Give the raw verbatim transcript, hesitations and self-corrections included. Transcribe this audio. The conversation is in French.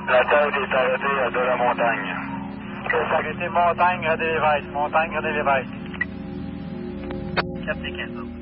La tête est arrêtée à de la montagne. C'est arrêté montagne, René Lévesque. Montagne, René Lévesque. Captain quinze.